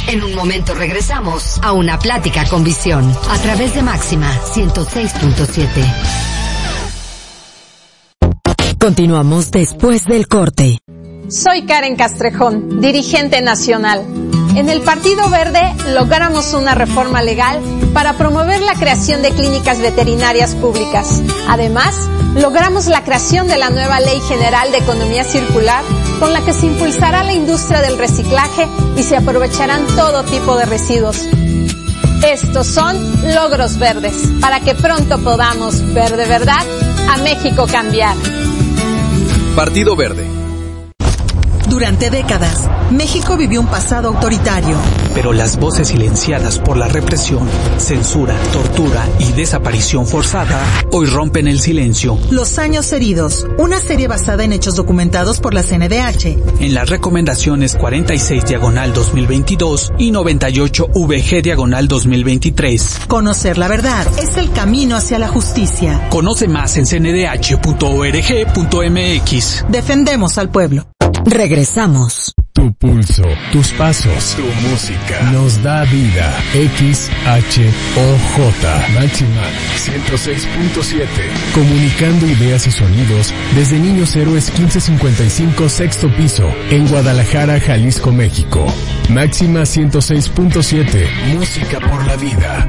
En un momento regresamos a Una Plática con Visión a través de Máxima 106.7. Continuamos después del corte. Soy Karen Castrejón, dirigente nacional. En el Partido Verde logramos una reforma legal para promover la creación de clínicas veterinarias públicas. Además, logramos la creación de la nueva Ley General de Economía Circular, con la que se impulsará la industria del reciclaje y se aprovecharán todo tipo de residuos. Estos son logros verdes, para que pronto podamos ver de verdad a México cambiar. Partido Verde. Durante décadas, México vivió un pasado autoritario. Pero las voces silenciadas por la represión, censura, tortura y desaparición forzada hoy rompen el silencio. Los años heridos, una serie basada en hechos documentados por la CNDH. En las recomendaciones 46/2022 y 98/VG/2023. Conocer la verdad es el camino hacia la justicia. Conoce más en cndh.org.mx. Defendemos al pueblo. Regresamos. Tu pulso, tus pasos, tu música nos da vida. XHOJ Máxima 106.7. Comunicando ideas y sonidos desde Niños Héroes 1555 sexto piso en Guadalajara, Jalisco, México. Máxima 106.7. Música por la vida.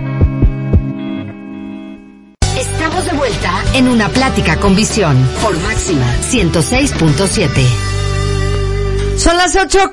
Estamos de vuelta en Una Plática con Visión por Máxima 106.7. Son las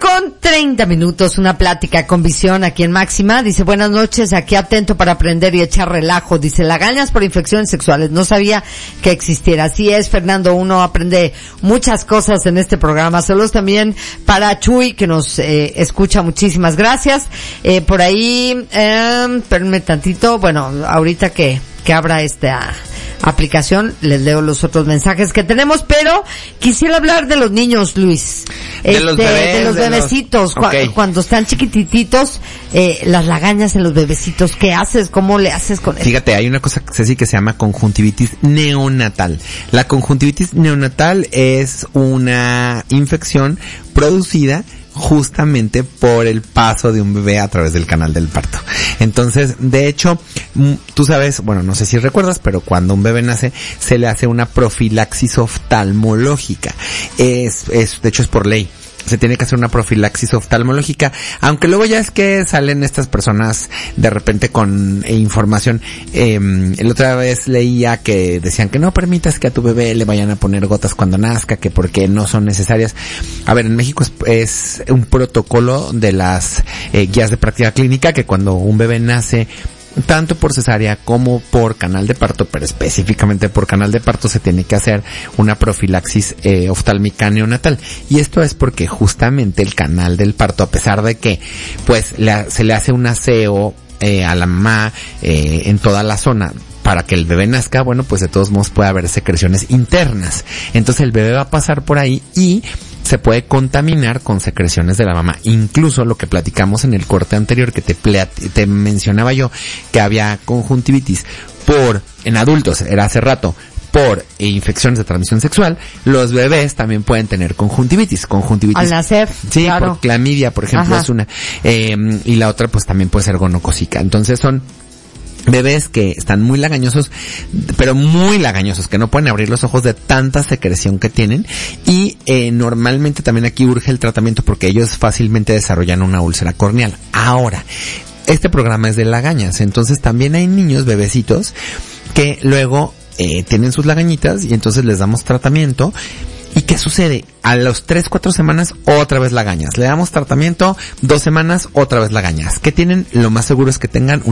8:30, Una Plática con Visión aquí en Máxima. Dice, buenas noches, aquí atento para aprender y echar relajo. Dice, lagañas por infecciones sexuales, no sabía que existiera. Así es, Fernando, uno aprende muchas cosas en este programa. Saludos también para Chuy, que nos escucha, muchísimas gracias. Por ahí, espérenme tantito, bueno, ahorita que abra esta aplicación, les leo los otros mensajes que tenemos, pero quisiera hablar de los niños, Luis. De los bebecitos, Okay. Cuando están chiquitititos, las lagañas en los bebecitos, ¿qué haces? ¿Cómo le haces con eso? Fíjate, hay una cosa, Ceci, que se llama conjuntivitis neonatal. La conjuntivitis neonatal es una infección producida justamente por el paso de un bebé a través del canal del parto. Entonces, de hecho, tú sabes, bueno, no sé si recuerdas, pero cuando un bebé nace, se le hace una profilaxis oftalmológica. De hecho, es por ley. Se tiene que hacer una profilaxis oftalmológica, aunque luego ya es que salen estas personas de repente con información. La otra vez leía que decían que no permitas que a tu bebé le vayan a poner gotas cuando nazca, que porque no son necesarias. A ver, en México es un protocolo de las guías de práctica clínica que cuando un bebé nace tanto por cesárea como por canal de parto, pero específicamente por canal de parto, se tiene que hacer una profilaxis oftálmica neonatal. Y esto es porque justamente el canal del parto, a pesar de que pues se le hace un aseo a la mamá en toda la zona para que el bebé nazca, bueno, pues de todos modos puede haber secreciones internas. Entonces el bebé va a pasar por ahí y se puede contaminar con secreciones de la mamá. Incluso lo que platicamos en el corte anterior, que te mencionaba yo, que había conjuntivitis en adultos, era hace rato, por infecciones de transmisión sexual. Los bebés también pueden tener conjuntivitis. Al nacer. Sí, claro. Por clamidia, por ejemplo. Ajá. Es una. Y la otra pues también puede ser gonocócica. Entonces son bebés que están muy lagañosos, pero muy lagañosos, que no pueden abrir los ojos de tanta secreción que tienen, y normalmente también aquí urge el tratamiento porque ellos fácilmente desarrollan una úlcera corneal. Ahora, este programa es de lagañas, entonces también hay niños, bebecitos, que luego tienen sus lagañitas y entonces les damos tratamiento. ¿Y qué sucede? A los 3-4 semanas, otra vez lagañas. Le damos tratamiento, 2 semanas, otra vez lagañas. ¿Qué tienen? Lo más seguro es que tengan